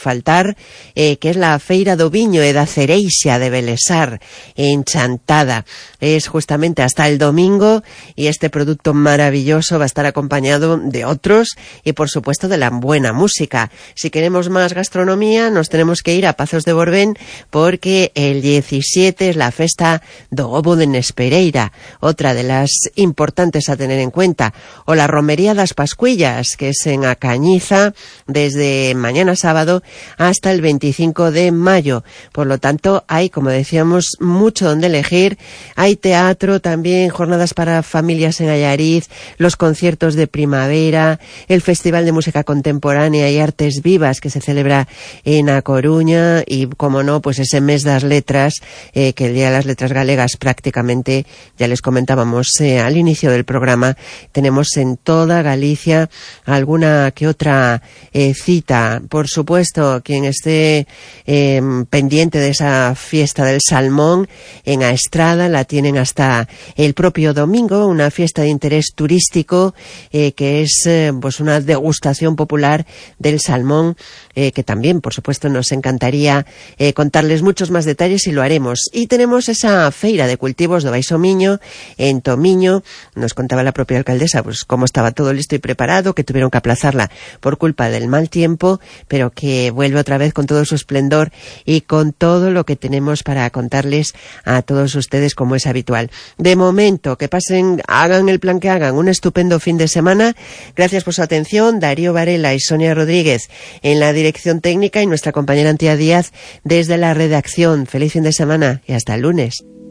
faltar, que es la Feira do Viño e da Cereixa de Belesar, en Chantada. Es justamente hasta el domingo y este producto maravilloso va a estar acompañado de otros y por supuesto de la buena música. Si queremos más gastronomía nos tenemos que ir a Pazos de Borbén porque el 17 es la festa do Ovo de Nespereira, otra de las importantes a tener en cuenta, o la Romería das Pascuillas, que es en A Cañiza desde mañana sábado hasta el 25 de mayo. Por lo tanto, hay, como decíamos, mucho donde elegir. Hay teatro también, jornadas para familias en Allariz, los conciertos de primavera, el Festival de Música Contemporánea y Artes Vivas que se celebra en A Coruña y, como no, pues ese mes das letras, que el Día de las Letras Galegas prácticamente, ya les comentábamos al inicio del programa, tenemos en toda Galicia alguna que otra cita. Por supuesto, quien esté pendiente de esa fiesta del salmón en Aestrada la tienen hasta el propio domingo, una fiesta de interés turístico que es pues una degustación popular del salmón, que también, por supuesto, nos encantaría contarles muchos más detalles y lo haremos. Y tenemos esa feira de cultivos de Baixo Miño en Tomiño. Nos contaba la propia alcaldesa pues cómo estaba todo listo y preparado, que tuvieron que aplazarla por culpa del mal tiempo, pero que vuelve otra vez con todo su esplendor y con todo lo que tenemos para contarles a todos ustedes como es habitual. De momento, que pasen, hagan el plan que hagan, un estupendo fin de semana. Gracias por su atención. Darío Varela y Sonia Rodríguez en la dirección técnica y nuestra compañera Antía Díaz desde la redacción. Feliz fin de semana y hasta el lunes.